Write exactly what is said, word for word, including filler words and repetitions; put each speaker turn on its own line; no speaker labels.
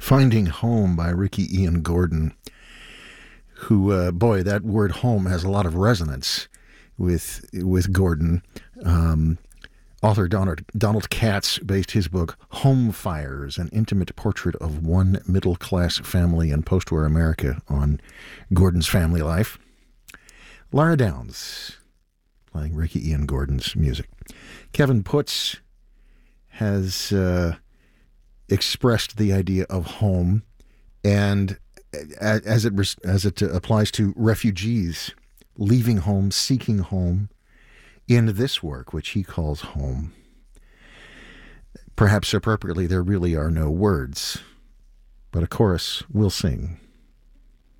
Finding Home by Ricky Ian Gordon, who, uh, boy, that word home has a lot of resonance with with Gordon. Um, author Donald, Donald Katz based his book Home Fires, an intimate portrait of one middle-class family in post-war America on Gordon's family life. Lara Downs playing Ricky Ian Gordon's music. Kevin Putz has uh, expressed the idea of home, and as it as it applies to refugees leaving home, seeking home, in this work, which he calls home. Perhaps appropriately, there really are no words, but a chorus will sing.